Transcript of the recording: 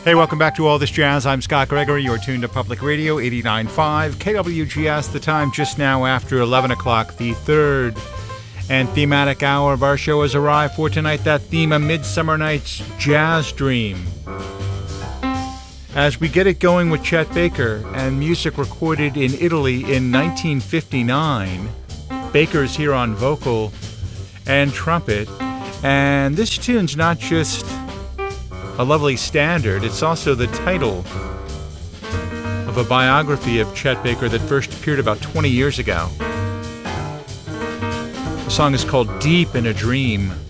Hey, welcome back to All This Jazz. I'm Scott Gregory. You're tuned to Public Radio 89.5 KWGS. The time just now after 11 o'clock. The third and thematic hour of our show has arrived for tonight. That theme, A Midsummer Night's Jazz Dream. As we get it going with Chet Baker and music recorded in Italy in 1959. Baker's here on vocal and trumpet. And this tune's not just a lovely standard, it's also the title of a biography of Chet Baker that first appeared about 20 years ago. The song is called Deep in a Dream.